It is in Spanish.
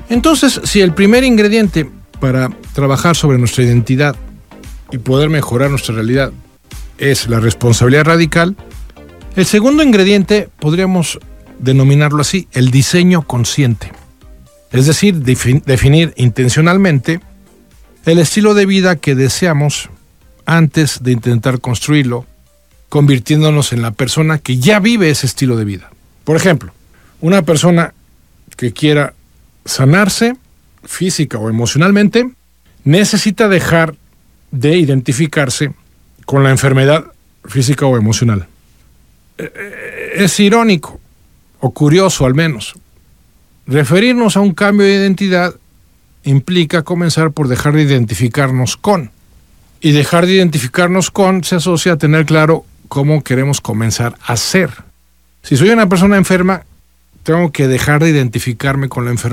Entonces, si el primer ingrediente para trabajar sobre nuestra identidad y poder mejorar nuestra realidad es la responsabilidad radical, el segundo ingrediente podríamos denominarlo así, el diseño consciente. Es decir, definir intencionalmente el estilo de vida que deseamos antes de intentar construirlo, convirtiéndonos en la persona que ya vive ese estilo de vida. Por ejemplo, una persona que quiera sanarse física o emocionalmente necesita dejar de identificarse con la enfermedad física o emocional. Es irónico, o curioso al menos. Referirnos a un cambio de identidad implica comenzar por dejar de identificarnos con. Y dejar de identificarnos con se asocia a tener claro cómo queremos comenzar a ser. Si soy una persona enferma, tengo que dejar de identificarme con la enfermedad.